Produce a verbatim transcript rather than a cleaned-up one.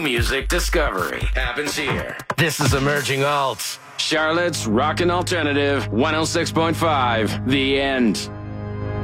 music discovery happens here. This is Emerging Alt. Charlotte's Rockin' Alternative one oh six point five. The End.